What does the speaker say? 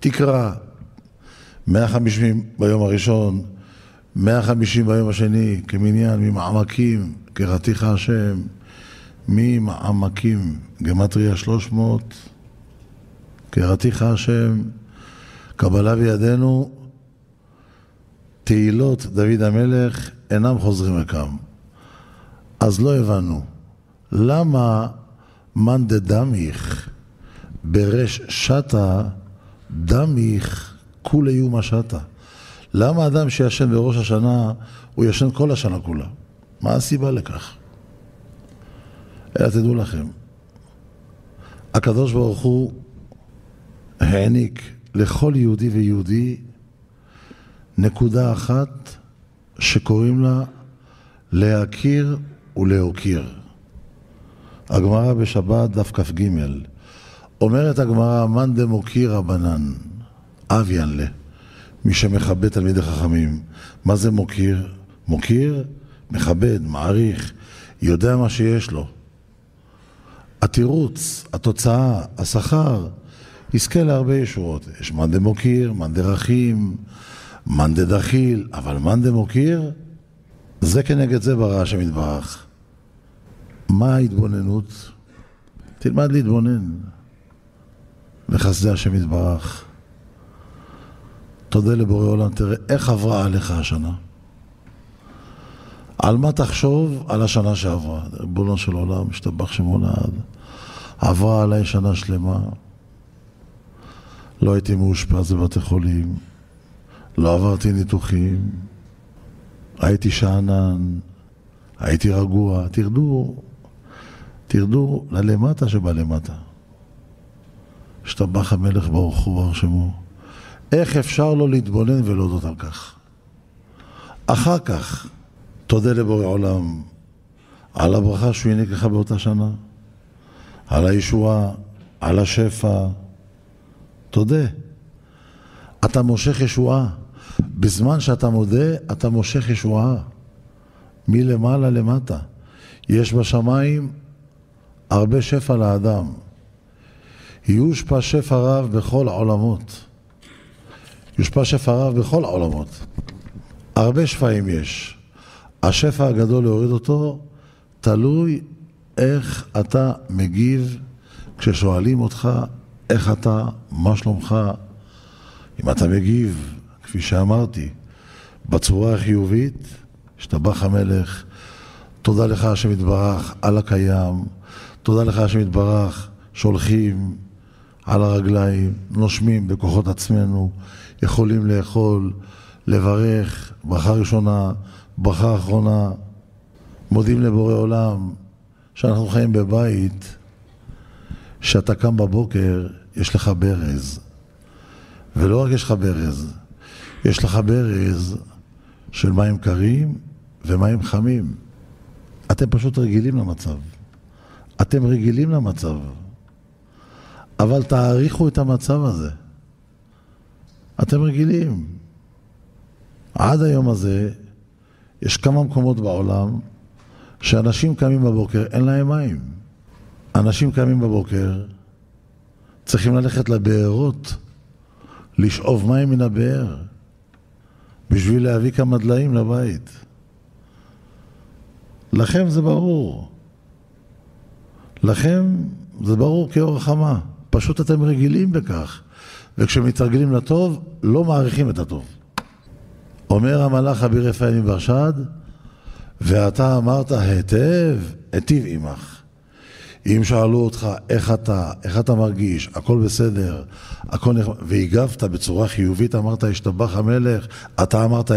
תקרא 150 ביום הראשון, 150 ביום השני, כמניין ממעמקים, קראתיך השם, ממעמקים, גמטריה 300, קראתיך השם, קבלה בידינו, תהילות דוד המלך אינם חוזרים ריקם. אז לא הבנו, למה מאן דדמיך ברש שטה דמיך כולי יום השטה? למה אדם שישן בראש השנה הוא ישן כל השנה כולה? מה הסיבה לכך? אלא תדעו לכם, הקדוש ברוך הוא העניק לכל יהודי ויהודי נקודה אחת שקוראים לה להכיר ולהוקיר. הגמרא בשבת דף כ"ג אומרת הגמרא, מאן דמוקיר רבנן אביין לה, מי שמכבד תלמידי חכמים. מה זה מוקיר? מוקיר, מכבד, מעריך, יודע מה שיש לו. התירוץ, התוצאה, השכר, יזכה להרבה ישועות. יש מאן דמוקיר, מאן דרחים, מאן דדחיל, אבל מאן דמוקיר, זה כנגד זה ברא השם יתברך. מה ההתבוננות? תלמד להתבונן בחסדי השם יתברך. תודה לבורא עולם, תראה איך עברה עליך השנה. על מה תחשוב? על השנה שעברה. ריבונו של עולם, משתבח שמו לעד. עברה עליי שנה שלמה. לא הייתי מאושפז בבתי חולים. לא עברתי ניתוחים. הייתי שאנן. הייתי רגוע. תרדו ללמטה שבלמטה. משתבח המלך ברוך הוא ברוך שמו. איך אפשר לו להתבונן ולהודות על כך? אחר כך, תודה לבורא עולם על הברכה שהוא העניק לך באותה שנה, על הישועה, על השפע. תודה. אתה מושך ישועה. בזמן שאתה מודה, אתה מושך ישועה. מלמעלה למטה. יש בשמיים הרבה שפע לאדם. יושפע שפע רב בכל העולמות. יושפע שפע רב בכל העולמות. הרבה שפעים יש. השפע הגדול להוריד אותו, תלוי איך אתה מגיב כששואלים אותך איך אתה, מה שלומך. אם אתה מגיב, כפי שאמרתי, בצורה החיובית, השתבח המלך, תודה לך השם יתברך על הקיים, תודה לך השם יתברך, שולחים על הרגליים, נושמים בכוחות עצמנו, יכולים לאכול, לברך, ברכה ראשונה, ברכה אחרונה. מודים לבורא עולם שאנחנו חיים בבית, שאתה קם בבוקר, יש לך ברז. ולא רק יש לך ברז, יש לך ברז של מים קרים ומים חמים. אתם פשוט רגילים למצב. אתם רגילים למצב. אבל תעריכו את המצב הזה. אתם רגילים. עד היום הזה יש כמה מקומות בעולם שאנשים קמים בבוקר, אין להם מים. אנשים קמים בבוקר, צריכים ללכת לבארות, לשאוב מים מן הבאר, בשביל להביא כמה דליים לבית. לכם זה ברור. לכם זה ברור כאור החמה. פשוט אתם רגילים בכך. וכשמתרגלים לטוב, לא מעריכים את הטוב. אומר המלאך אביר רפאל מברשד, ואתה אמרת היטב, היטיב עמך. אם שאלו אותך איך אתה מרגיש, הכל בסדר, והגבת בצורה חיובית, אמרת השתבח המלך, אתה אמרת